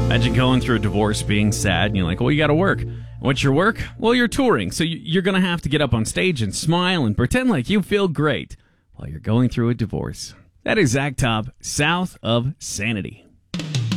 Imagine going through a divorce, being sad, and you're like, well, you got to work. What's your work? Well, you're touring, so you're going to have to get up on stage and smile and pretend like you feel great while you're going through a divorce. That is Zach Top, South of Sanity.